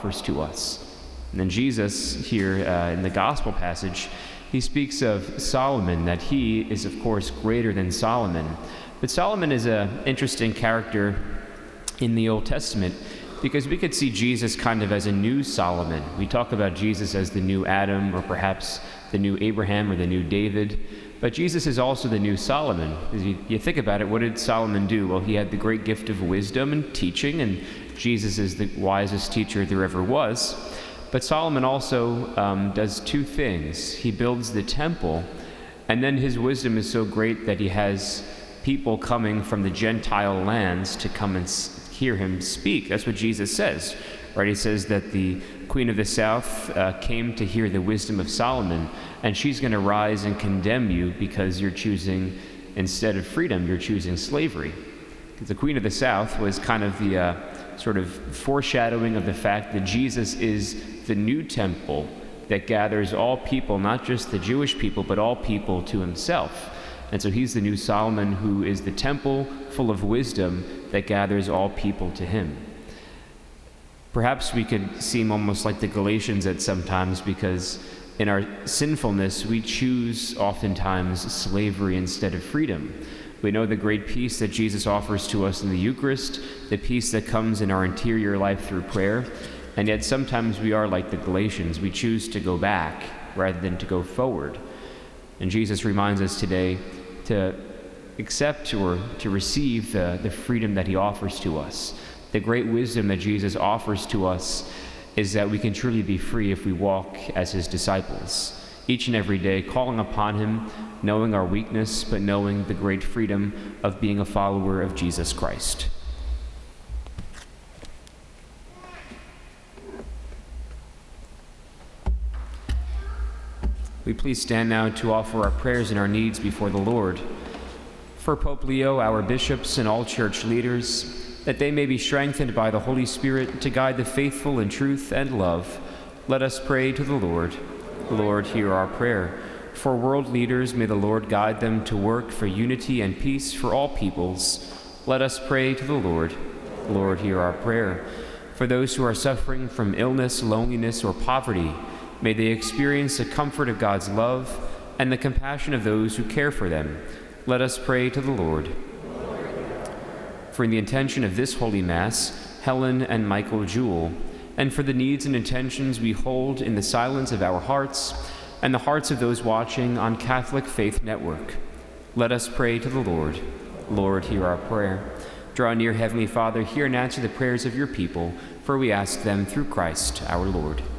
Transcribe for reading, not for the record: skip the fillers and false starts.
offers to us. And then Jesus here in the gospel passage, he speaks of Solomon, that he is of course greater than Solomon. But Solomon is an interesting character in the Old Testament because we could see Jesus kind of as a new Solomon. We talk about Jesus as the new Adam, or perhaps the new Abraham or the new David. But Jesus is also the new Solomon. As you think about it, what did Solomon do? Well, he had the great gift of wisdom and teaching, and Jesus is the wisest teacher there ever was. But Solomon also does two things. He builds the temple, and then his wisdom is so great that he has people coming from the Gentile lands to come and hear him speak. That's what Jesus says, right? He says that the Queen of the South came to hear the wisdom of Solomon, and she's going to rise and condemn you because you're choosing, instead of freedom, you're choosing slavery. Because the Queen of the South was kind of the sort of foreshadowing of the fact that Jesus is the new temple that gathers all people, not just the Jewish people, but all people to himself. And so he's the new Solomon, who is the temple full of wisdom that gathers all people to him. Perhaps we could seem almost like the Galatians at sometimes, because in our sinfulness we choose oftentimes slavery instead of freedom. We know the great peace that Jesus offers to us in the Eucharist, the peace that comes in our interior life through prayer, and yet sometimes we are like the Galatians. We choose to go back rather than to go forward. And Jesus reminds us today to accept or to receive the freedom that he offers to us. The great wisdom that Jesus offers to us is that we can truly be free if we walk as his disciples, each and every day calling upon him, knowing our weakness, but knowing the great freedom of being a follower of Jesus Christ. We please stand now to offer our prayers and our needs before the Lord. For Pope Leo, our bishops, and all church leaders, that they may be strengthened by the Holy Spirit to guide the faithful in truth and love, let us pray to the Lord. Lord, hear our prayer. For world leaders, may the Lord guide them to work for unity and peace for all peoples. Let us pray to the Lord. Lord, hear our prayer. For those who are suffering from illness, loneliness, or poverty, may they experience the comfort of God's love and the compassion of those who care for them. Let us pray to the Lord. For in the intention of this Holy Mass, Helen and Michael Jewell, and for the needs and intentions we hold in the silence of our hearts and the hearts of those watching on Catholic Faith Network, let us pray to the Lord. Lord, hear our prayer. Draw near, Heavenly Father, hear and answer the prayers of your people, for we ask them through Christ our Lord.